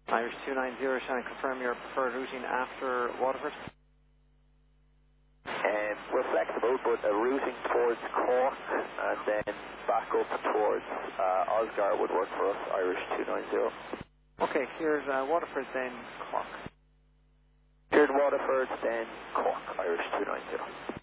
Irish 290, shall I confirm your preferred routing after Waterford? We're flexible, but a routing towards Cork and then back up towards Osgar would work for us, Irish 290. Okay, here's Waterford, then Cork. Here's Waterford, then Cork, Irish 290.